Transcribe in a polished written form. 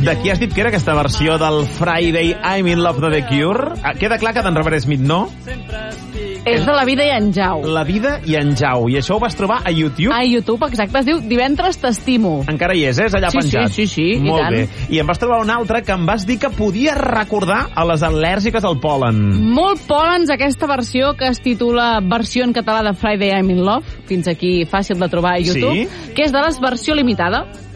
De qui has dit que era aquesta versió del Friday I'm in Love de The Cure? Queda clar que d'en Robert Smith no? És de La vida i en Jau. La vida i en Jau. I això ho vas trobar a YouTube? A YouTube, exacte. Es diu Divendres t'estimo. Encara hi és allà penjat? Sí, Molt bé. I em vas trobar un altre que em vas dir que podia recordar a les al·lèrgiques al pol·len. Molt pòlens, aquesta versió que es titula versió en català de Friday I'm in Love. Fins aquí fàcil de trobar a YouTube. Sí? Que és de la versió limitada.